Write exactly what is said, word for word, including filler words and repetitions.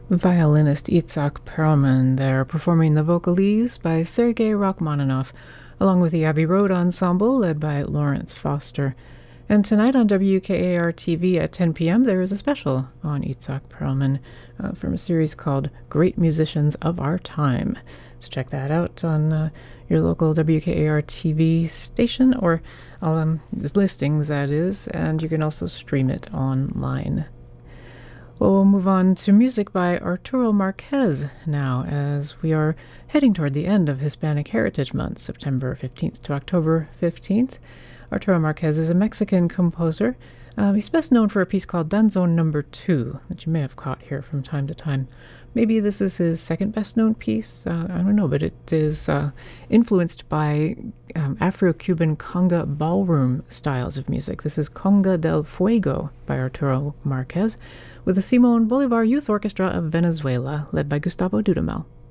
Violinist Itzhak Perlman. They're performing the Vocalese by Sergei Rachmaninoff, along with the Abbey Road Ensemble, led by Lawrence Foster. And tonight on W K A R T V at ten p.m., there is a special on Itzhak Perlman uh, from a series called Great Musicians of Our Time. So check that out on uh, your local W K A R T V station, or um, listings, that is, and you can also stream it online. We'll move on to music by Arturo Marquez now, as we are heading toward the end of Hispanic Heritage Month, September fifteenth to October fifteenth. Arturo Marquez is a Mexican composer. Uh, he's best known for a piece called Danzón Number Two that you may have caught here from time to time. Maybe this is his second best known piece. Uh, I don't know, but it is uh, influenced by um, Afro-Cuban conga ballroom styles of music. This is Conga del Fuego by Arturo Marquez with the Simón Bolívar Youth Orchestra of Venezuela, led by Gustavo Dudamel.